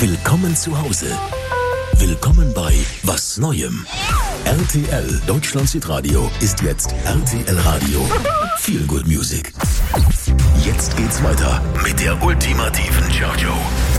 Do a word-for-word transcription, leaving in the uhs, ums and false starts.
Willkommen zu Hause. Willkommen bei Was Neuem. R T L Deutschlands Hitradio ist jetzt R T L Radio. Feel Good Music. Jetzt geht's weiter mit der ultimativen Jojo.